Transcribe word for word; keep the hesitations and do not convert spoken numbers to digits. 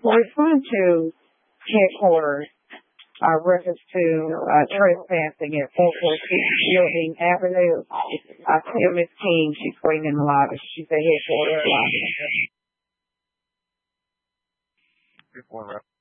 Referring to headquarters, uh, reference to uh, trespassing at four forty-six Fielding Avenue. I tell Miss King she's waiting in the lobby. She's at headquarters lobby.